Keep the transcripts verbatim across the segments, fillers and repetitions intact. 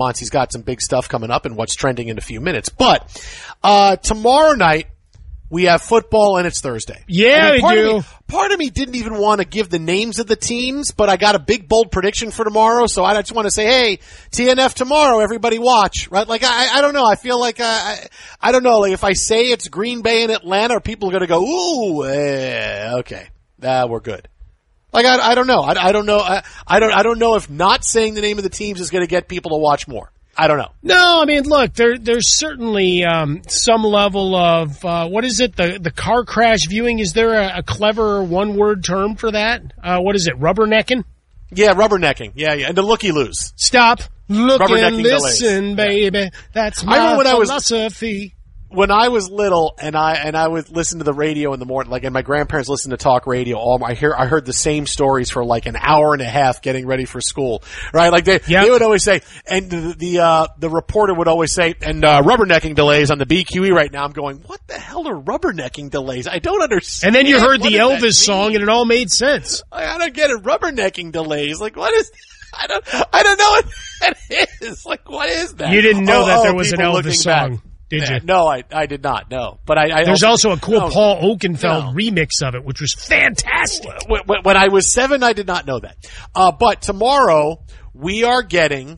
He's got some big stuff coming up and what's trending in a few minutes. But uh tomorrow night, we have football, and it's Thursday. Yeah, I mean, part we do. Of me, part of me didn't even want to give the names of the teams, but I got a big, bold prediction for tomorrow, so I just want to say, hey, T N F tomorrow, everybody watch, right? Like, I, I don't know. I feel like, uh, I, I don't know. Like, if I say it's Green Bay and Atlanta, are people going to go, ooh, eh, okay, uh, we're good. Like, I, I don't know. I, I don't know. I, I don't, I don't know if not saying the name of the teams is going to get people to watch more. I don't know. No, I mean, look, there, there's certainly um, some level of, uh, what is it, the, the car crash viewing? Is there a, a clever one-word term for that? Uh, what is it, rubbernecking? Yeah, rubbernecking. Yeah, yeah. And the looky-loos. Stop, look and listen, delays. baby. That's I my when philosophy. I was, when I was little and I and I would listen to the radio in the morning, like, and my grandparents listened to talk radio. All my, I hear I heard the same stories for like an hour and a half getting ready for school, right? Like they yep. they would always say, and the the, uh, the reporter would always say, and uh, rubbernecking delays on the B Q E right now. I'm going, what the hell are rubbernecking delays? I don't understand. And then you heard what the Elvis song, and it all made sense. I, I don't get it. Rubbernecking delays, like what is? I don't I don't know what that is. Like what is that? You didn't know oh, that oh, there was an Elvis song. Back. Did you? No, I I did not. No, but I. I There's also, also a cool no, Paul Oakenfold no. remix of it, which was fantastic. When, when I was seven, I did not know that. Uh, but tomorrow we are getting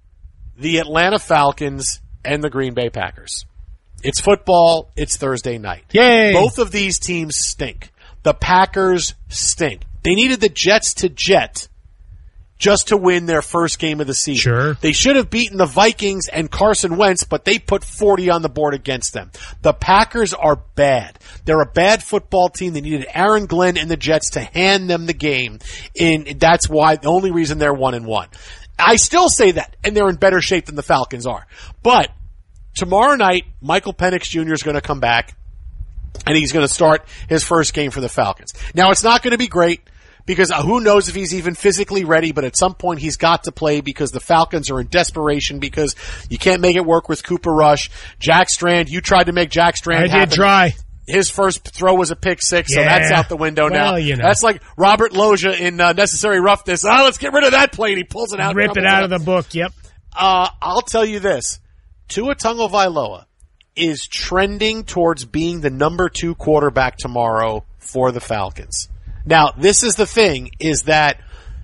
the Atlanta Falcons and the Green Bay Packers. It's football. It's Thursday night. Yay! Both of these teams stink. The Packers stink. They needed the Jets to jet just to win their first game of the season. Sure. They should have beaten the Vikings and Carson Wentz, but they put forty on the board against them. The Packers are bad. They're a bad football team. They needed Aaron Glenn and the Jets to hand them the game, and that's why the only reason they're one and one. I still say that, and they're in better shape than the Falcons are. But tomorrow night, Michael Penix Junior is going to come back, and he's going to start his first game for the Falcons. Now, it's not going to be great, because who knows if he's even physically ready, but at some point he's got to play because the Falcons are in desperation because you can't make it work with Cooper Rush. Jack Strand, you tried to make Jack Strand I happen. did try. His first throw was a pick six, so yeah. that's out the window now. Well, you know. That's like Robert Loggia in uh, Necessary Roughness. Oh, let's get rid of that play, and he pulls it out. Rip it out of the book, yep. Uh, I'll tell you this. Tua Tagovailoa is trending towards being the number two quarterback tomorrow for the Falcons. Now, this is the thing, is that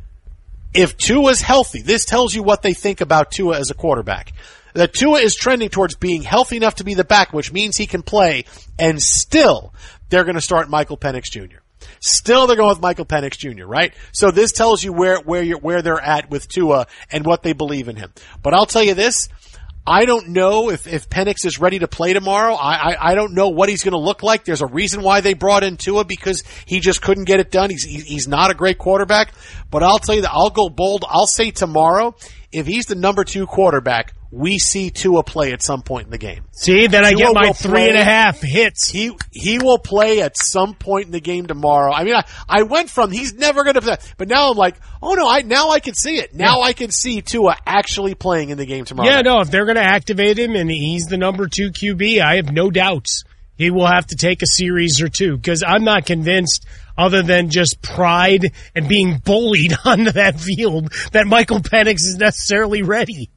if Tua's healthy, this tells you what they think about Tua as a quarterback. That Tua is trending towards being healthy enough to be the back, which means he can play, and still they're going to start Michael Penix Junior Still they're going with Michael Penix Junior, right? So this tells you where, where you're, where they're at with Tua and what they believe in him. But I'll tell you this, I don't know if, if Penix is ready to play tomorrow. I, I, I don't know what he's going to look like. There's a reason why they brought in Tua, because he just couldn't get it done. He's, he's not a great quarterback. But I'll tell you that I'll go bold. I'll say tomorrow, if he's the number two quarterback, we see Tua play at some point in the game. See, then I Tua get my will three play. and a half hits. He he will play at some point in the game tomorrow. I mean, I, I went from he's never going to play, but now I'm like, oh no, I now I can see it. Now yeah. I can see Tua actually playing in the game tomorrow. Yeah, night. no, if they're going to activate him and he's the number two Q B, I have no doubts he will have to take a series or two, because I'm not convinced, other than just pride and being bullied onto that field, that Michael Penix is necessarily ready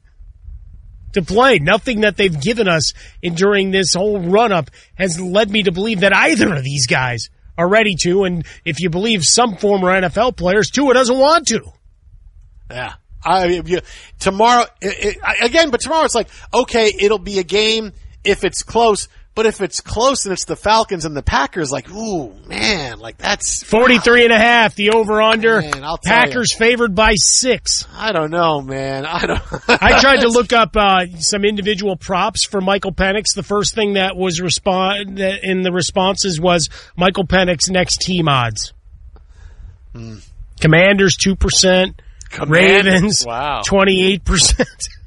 to play. Nothing that they've given us in during this whole run-up has led me to believe that either of these guys are ready to, and if you believe some former N F L players, Tua doesn't want to. Yeah. I you, tomorrow, it, it, again, but tomorrow it's like, okay, it'll be a game if it's close. But if it's close and it's the Falcons and the Packers, like, ooh, man, like that's forty-three and a half, the over-under. Man, I'll tell Packers you. favored by six. I don't know, man. I don't. I tried to look up uh, some individual props for Michael Penix. The first thing that was respond in the responses was Michael Penix next team odds. Hmm. Commanders two percent, Ravens wow. twenty-eight percent.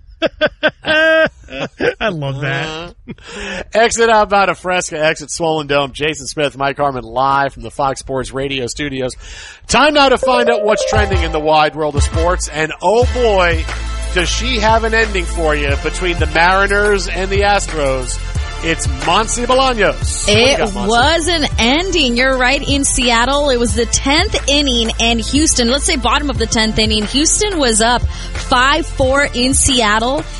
I love that. Uh, exit out about a Fresca, exit Swollen Dome. Jason Smith, Mike Harmon, live from the Fox Sports Radio studios. Time now to find out what's trending in the wide world of sports. And oh boy, does she have an ending for you between the Mariners and the Astros. It's Monse Bolaños. It got, was an ending. You're right. In Seattle, it was the tenth inning, and Houston, let's say bottom of the tenth inning, Houston was up five four in Seattle.